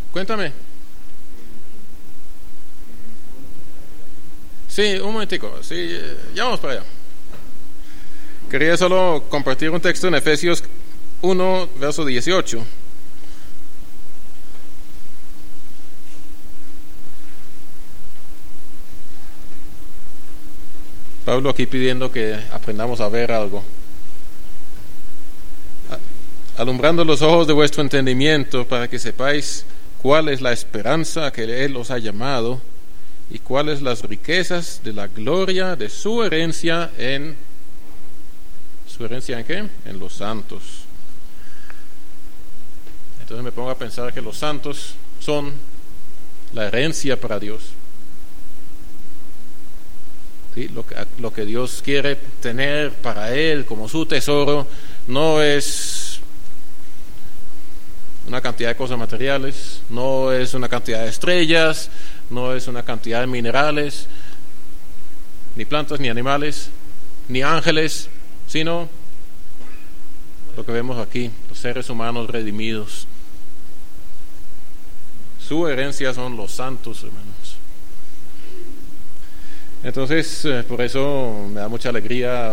Cuéntame. Sí, un momentico. Sí, ya vamos para allá. Quería solo compartir un texto en Efesios 1, verso 18. Pablo aquí pidiendo que aprendamos a ver algo. Alumbrando los ojos de vuestro entendimiento para que sepáis cuál es la esperanza a que Él os ha llamado y cuáles las riquezas de la gloria de su herencia en... ¿Su herencia en qué? En los santos. Entonces me pongo a pensar que los santos son la herencia para Dios. ¿Sí? Lo que Dios quiere tener para Él como su tesoro no es una cantidad de cosas materiales, no es una cantidad de estrellas, no es una cantidad de minerales, ni plantas, ni animales, ni ángeles, sino lo que vemos aquí, los seres humanos redimidos. Su herencia son los santos, hermanos. Entonces, por eso me da mucha alegría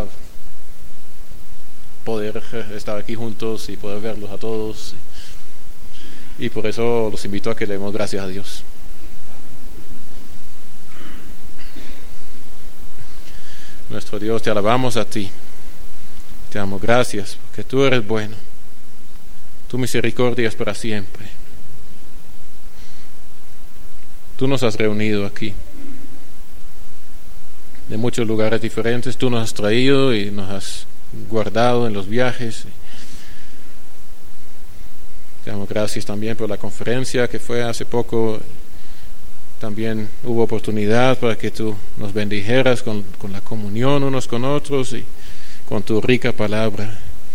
poder estar aquí juntos y poder verlos a todos. Y por eso los invito a que le demos gracias a Dios. Nuestro Dios, te alabamos a ti. Te damos gracias porque tú eres bueno. Tu misericordia es para siempre. Tú nos has reunido aquí. De muchos lugares diferentes tú nos has traído y nos has guardado en los viajes. Te damos gracias también por la conferencia que fue hace poco. También hubo oportunidad para que tú nos bendijeras con la comunión unos con otros y con tu rica palabra.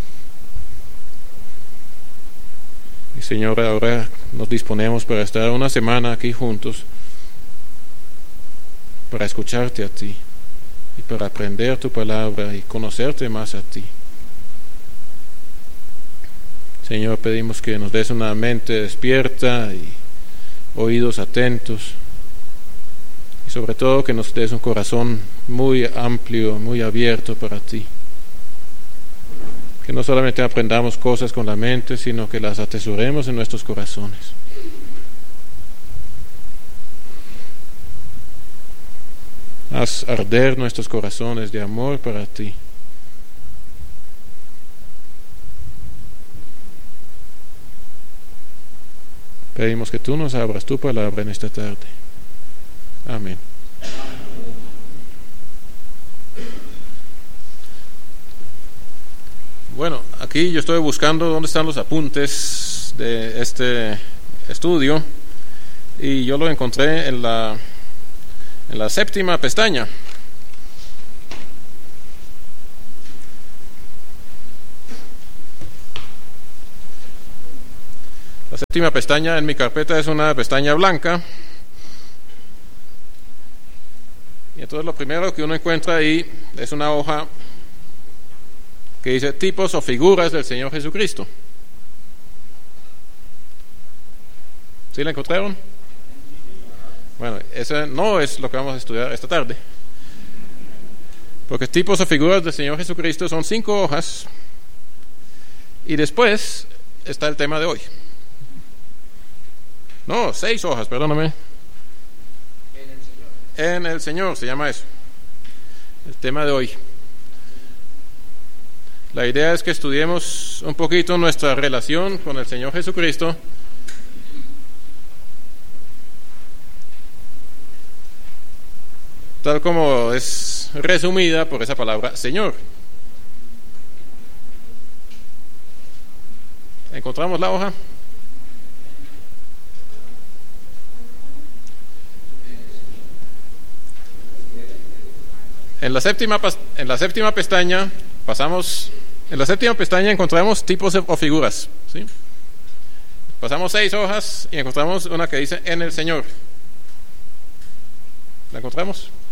Y Señor, ahora nos disponemos para estar una semana aquí juntos, para escucharte a ti y para aprender tu palabra y conocerte más a ti. Señor, pedimos que nos des una mente despierta y oídos atentos, y sobre todo que nos des un corazón muy amplio, muy abierto para ti. Que no solamente aprendamos cosas con la mente, sino que las atesoremos en nuestros corazones. Haz arder nuestros corazones de amor para ti. Pedimos que tú nos abras tu palabra en esta tarde. Amén. Bueno, aquí yo estoy buscando dónde están los apuntes de este estudio y yo lo encontré en la séptima pestaña. La séptima pestaña en mi carpeta es una pestaña blanca. Y entonces lo primero que uno encuentra ahí es una hoja que dice tipos o figuras del Señor Jesucristo. ¿Sí la encontraron? Bueno, eso no es lo que vamos a estudiar esta tarde. Porque tipos o figuras del Señor Jesucristo son 5 hojas. Y después está el tema de hoy. No, 6 hojas, perdóname. En el Señor se llama eso. El tema de hoy. La idea es que estudiemos un poquito nuestra relación con el Señor Jesucristo. Tal como es resumida por esa palabra Señor. ¿Encontramos la hoja? En la séptima pestaña pasamos, en la séptima pestaña encontramos tipos o figuras, ¿sí? Pasamos 6 hojas y encontramos una que dice en el Señor. ¿La encontramos?